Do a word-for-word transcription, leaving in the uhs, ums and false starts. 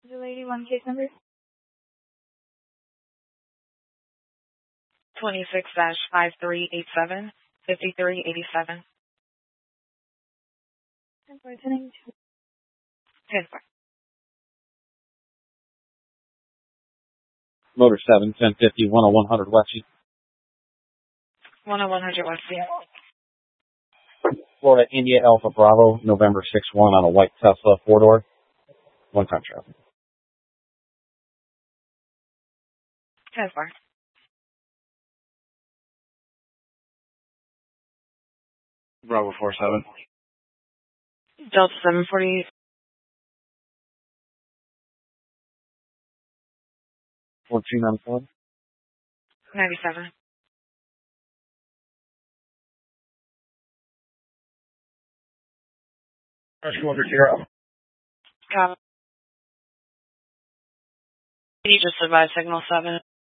The lady one case number? twenty-six dash five three eight seven, fifty-three eighty-seven. ten four, ten eighty-two. ten four. Motor seven, ten fifty, one oh one hundred West. one oh one hundred West. Florida India Alpha Bravo, November six one on a white Tesla four-door. One-time traffic. ten four. Bravo four seven. Delta seven forty-eight. fourteen on four. ninety-seven. Two hundred zero. Copy. You just advised signal seven.